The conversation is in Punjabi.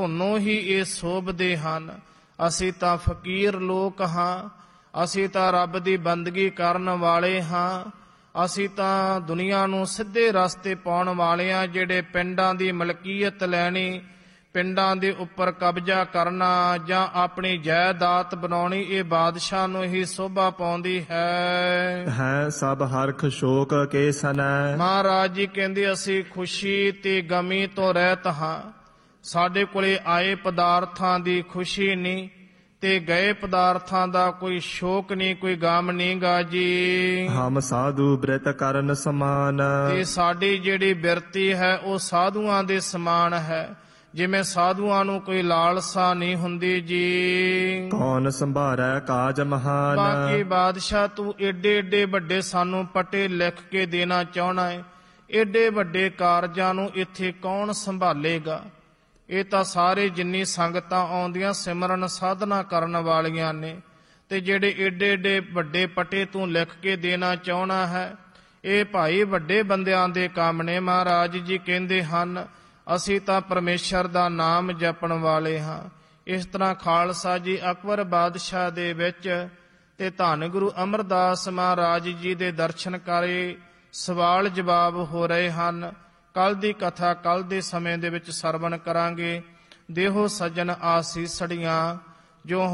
ਤੁਹਾਨੂੰ ਹੀ ਇਹ ਸੋਭਦੇ ਹਨ। ਅਸੀਂ ਤਾਂ ਫਕੀਰ ਲੋਕ ਹਾਂ, ਅਸੀਂ ਤਾਂ ਰੱਬ ਦੀ ਬੰਦਗੀ ਕਰਨ ਵਾਲੇ ਹਾਂ, ਅਸੀਂ ਤਾਂ ਦੁਨੀਆ ਨੂੰ ਸਿੱਧੇ ਰਸਤੇ ਪਾਉਣ ਵਾਲੇ ਹਾਂ। ਜਿਹੜੇ ਪਿੰਡਾਂ ਦੀ ਮਲਕੀਅਤ ਲੈਣੀ, ਪਿੰਡਾਂ ਦੇ ਉੱਪਰ ਕਬਜ਼ਾ ਕਰਨਾ ਜਾਂ ਆਪਣੀ ਜਾਇਦਾਦ ਬਣਾਉਣੀ, ਇਹ ਬਾਦਸ਼ਾਹ ਨੂੰ ਹੀ ਸੋਭਾ ਪਾਉਂਦੀ ਹੈ। ਸਭ ਹਰਖ ਸ਼ੋਕ ਕੇ ਸਨੈ। ਮਹਾਰਾਜ ਜੀ ਕਹਿੰਦੇ ਅਸੀਂ ਖੁਸ਼ੀ ਤੇ ਗਮੀ ਤੋਂ ਰਹਿਤ ਹਾਂ। ਸਾਡੇ ਕੋਲੇ ਆਏ ਪਦਾਰਥਾਂ ਦੀ ਖੁਸ਼ੀ ਨਹੀਂ ਤੇ ਗਏ ਪਦਾਰਥਾਂ ਦਾ ਕੋਈ ਸ਼ੋਕ ਨਹੀਂ, ਕੋਈ ਗਮ ਨਹੀਂ ਗਾ ਜੀ। ਹਮ ਸਾਧੂ ਬ੍ਰਿਤ ਕਰਨ ਸਮਾਨ। ਤੇ ਸਾਡੀ ਜਿਹੜੀ ਬਿਰਤੀ ਹੈ ਉਹ ਸਾਧੂਆਂ ਦੇ ਸਮਾਨ ਹੈ। ਜਿਵੇਂ ਸਾਧੂਆਂ ਨੂੰ ਕੋਈ ਲਾਲਸਾ ਨਹੀਂ ਹੁੰਦੀ ਜੀ। ਕੌਣ ਸੰਭਾਰੈ ਕਾਜ ਮਹਾਨ। ਬਾਕੀ ਬਾਦਸ਼ਾਹ ਤੂੰ ਏਡੇ ਏਡੇ ਵੱਡੇ ਸਾਨੂੰ ਪਟੇ ਲਿਖ ਕੇ ਦੇਣਾ ਚਾਹਣਾ ਹੈ। ਏਡੇ ਵੱਡੇ ਕਾਰਜਾਂ ਨੂੰ ਇੱਥੇ ਕੌਣ ਸੰਭਾਲੇਗਾ। ਇਹ ਤਾਂ ਸਾਰੇ ਜਿੰਨੀ ਸੰਗਤਾਂ ਆਉਂਦੀਆਂ ਸਿਮਰਨ ਸਾਧਨਾ ਕਰਨ ਵਾਲੀਆਂ ਨੇ, ਤੇ ਜਿਹੜੇ ਏਡੇ ਏਡੇ ਵੱਡੇ ਪਟੇ ਤੂੰ ਲਿਖ ਕੇ ਦੇਣਾ ਚਾਹਣਾ ਹੈ, ਇਹ ਭਾਈ ਵੱਡੇ ਬੰਦਿਆਂ ਦੇ ਕੰਮ ਨੇ। ਮਹਾਰਾਜ ਜੀ ਕਹਿੰਦੇ ਹਨ ਅਸੀਂ ਤਾਂ ਪਰਮੇਸ਼ਰ ਦਾ ਨਾਮ ਜਪਣ ਵਾਲੇ ਹਾਂ। ਇਸ ਤਰ੍ਹਾਂ ਖਾਲਸਾ ਜੀ ਅਕਬਰ ਬਾਦਸ਼ਾਹ ਦੇ ਵਿੱਚ ਤੇ ਧੰਨ ਗੁਰੂ ਅਮਰਦਾਸ ਮਹਾਰਾਜ ਜੀ ਦੇ ਦਰਸ਼ਨ ਕਰੇ, ਸਵਾਲ ਜਵਾਬ ਹੋ ਰਹੇ ਹਨ। ਕੱਲ ਦੀ ਕਥਾ ਕੱਲ ਦੇ ਸਮੇਂ ਦੇ ਵਿੱਚ ਸਰਵਣ ਕਰਾਂਗੇ। ਦੇਹੋ ਸੱਜਣ ਆਸੀਸੜੀਆਂ ਜੋ